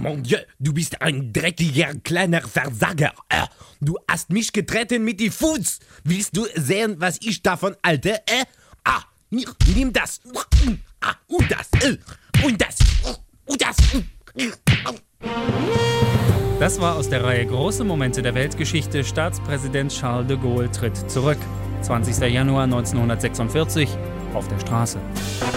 Mon Dieu, du bist ein dreckiger kleiner Versager. Du hast mich getreten mit dem Fuß. Willst du sehen, was ich davon halte? Nimm das. Und das. Und das. Und das. Das war aus der Reihe Große Momente der Weltgeschichte. Staatspräsident Charles de Gaulle tritt zurück. 20. Januar 1946 auf der Straße.